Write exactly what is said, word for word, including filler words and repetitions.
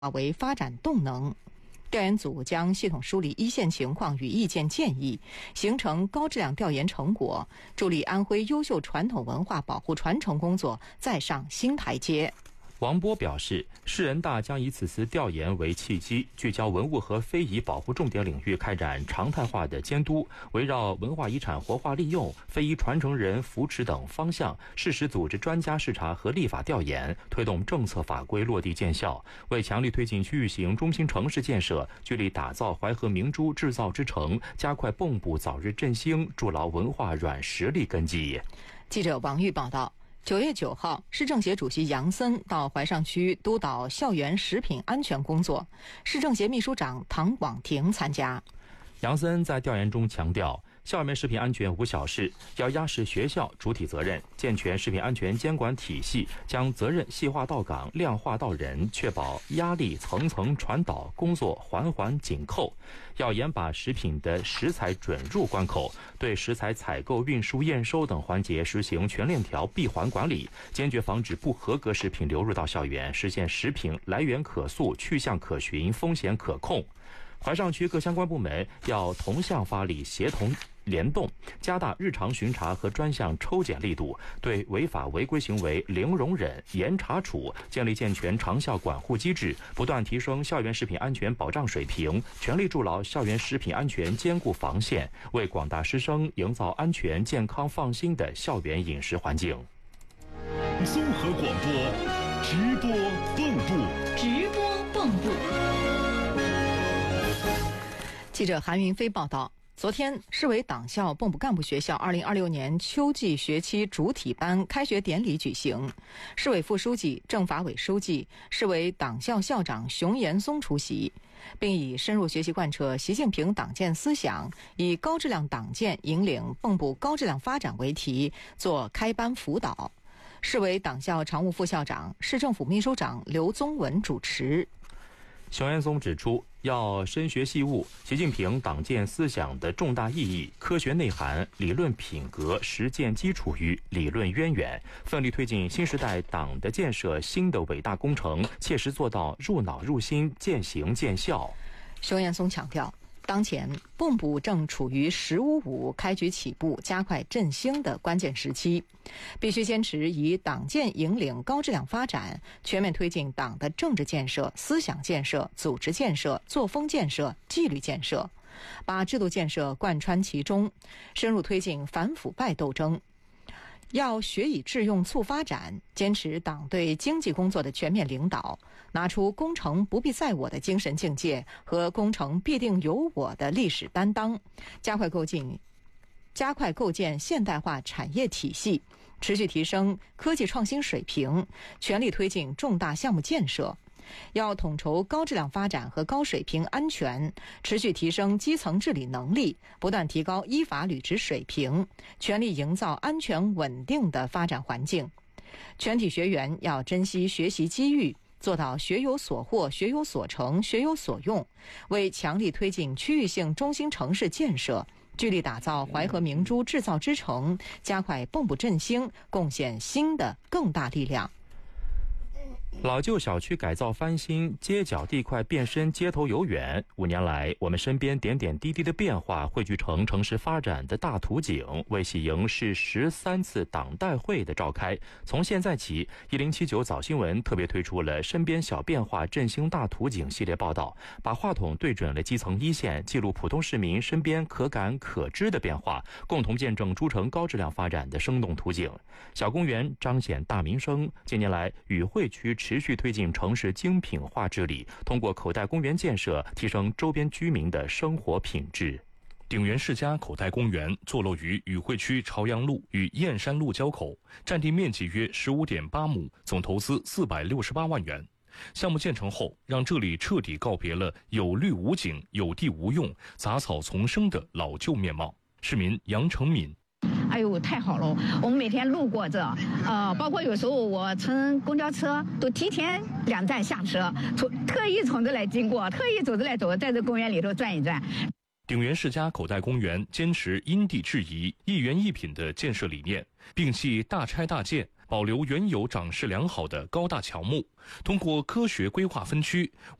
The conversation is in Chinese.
为发展动能。调研组将系统梳理一线情况与意见建议，形成高质量调研成果，助力安徽优秀传统文化保护传承工作再上新台阶。 王波表示，市人大将以此次调研为契机，聚焦文物和非遗保护重点领域开展常态化的监督，围绕文化遗产活化利用、非遗传承人扶持等方向，适时组织专家视察和立法调研，推动政策法规落地见效，为强力推进区域型中心城市建设，聚力打造淮河明珠制造之城，加快蚌埠早日振兴，筑牢文化软实力根基。 记者王玉报道。九月九号，市政协主席杨森到怀上区督导校园食品安全工作，市政协秘书长唐广庭参加。 杨森在调研中强调，校园食品安全无小事，要压实学校主体责任，健全食品安全监管体系，将责任细化到岗、量化到人，确保压力层层传导，工作环环紧扣。要严把食品的食材准入关口，对食材采购、运输、验收等环节实行全链条闭环管理，坚决防止不合格食品流入到校园，实现食品来源可溯、去向可循、风险可控。怀上区各相关部门要同向发力，协同联动，加大日常巡查和专项抽检力度，对违法违规行为零容忍、严查处，建立健全长效管护机制，不断提升校园食品安全保障水平，全力筑牢校园食品安全坚固防线，为广大师生营造安全、健康、放心的校园饮食环境。 综合广播，直播蚌埠， 直播蚌埠。 记者韩云飞报道，昨天市委党校蚌埠干部学校二零二六年秋季学期主体班开学典礼举行，市委副书记、政法委书记、市委党校校长熊延松出席，并以深入学习贯彻习近平党建思想，以高质量党建引领蚌埠高质量发展为题做开班辅导。市委党校常务副校长、市政府秘书长刘宗文主持。 熊延松指出，要深学细悟习近平党建思想的重大意义、科学内涵、理论品格、实践基础与理论渊源，奋力推进新时代党的建设新的伟大工程，切实做到入脑入心、见行见效。 熊延松强调，当前蚌埠正处于“十五五”开局起步、加快振兴的关键时期，必须坚持以党建引领高质量发展，全面推进党的政治建设、思想建设、组织建设、作风建设、纪律建设，把制度建设贯穿其中，深入推进反腐败斗争。要学以致用促发展，坚持党对经济工作的全面领导，拿出工程不必在我的精神境界和工程必定有我的历史担当，加快构建加快构建现代化产业体系，持续提升科技创新水平，全力推进重大项目建设。要统筹高质量发展和高水平安全，持续提升基层治理能力，不断提高依法履职水平，全力营造安全稳定的发展环境。全体学员要珍惜学习机遇，做到学有所获、学有所成、学有所用，为强力推进区域性中心城市建设，聚力打造淮河明珠制造之城，加快蚌埠振兴，贡献新的更大力量。 老旧小区改造翻新，街角地块变身街头游园。五年来，我们身边点点滴滴的变化汇聚成城市发展的大图景，为喜迎市十三次党代会的召开。从现在起，一零七九早新闻特别推出了身边小变化振兴大图景系列报道，把话筒对准了基层一线，记录普通市民身边可感可知的变化，共同见证诸城高质量发展的生动图景。小公园彰显大民生。近年来，与会区持续推进城市精品化治理，通过口袋公园建设提升周边居民的生活品质。 鼎元世家口袋公园坐落于与会区朝阳路与燕山路交口，占地面积约 十五点八亩，总投资四百六十八万元。项目建成后，让这里彻底告别了有绿无景、有地无用、杂草丛生的老旧面貌。市民杨成敏， 哎呦，太好了！我们每天路过这，呃，包括有时候我乘公交车都提前两站下车，从特意从这来经过，特意走着来走，在这公园里头转一转。 鼎元世家口袋公园坚持因地制宜、一园一品的建设理念，摒弃大拆大建、 保留原有长势良好的高大乔木，通过科学规划分区，